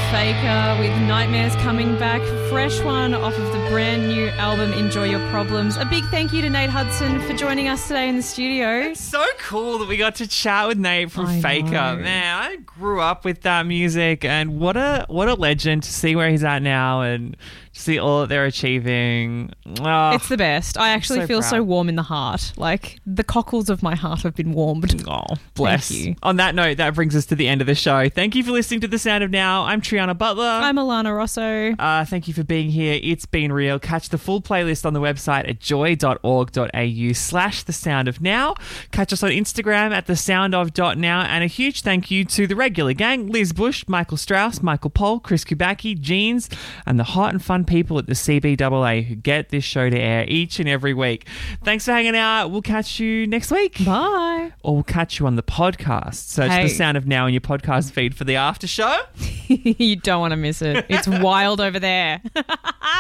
Faker with Nightmares coming back. Fresh one off of the brand new album Enjoy Your Problems. A big thank you to Nate Hudson for joining us today in the studio. It's so cool that we got to chat with Nate from Faker. Man, I grew up with that music, and what a legend to see where he's at now and see all that they're achieving. Oh, it's the best. I actually feel so warm in the heart. Like, the cockles of my heart have been warmed. Oh, bless. Thank you. On that note, that brings us to the end of the show. Thank you for listening to The Sound of Now. I'm Triana Butler. I'm Alana Rosso. Thank you for being here. It's been real. Catch the full playlist on the website at joy.org.au/The Sound of Now. Catch us on Instagram at thesoundof.now. And a huge thank you to the regular gang, Liz Bush, Michael Strauss, Michael Pohl, Chris Kubacki, Jeans, and the hot and fun people at the CBAA who get this show to air each and every week. Thanks for hanging out. We'll catch you next week. Bye. Or we'll catch you on the podcast. Search The Sound of Now in your podcast feed for the after show. You don't want to miss it. It's wild over there.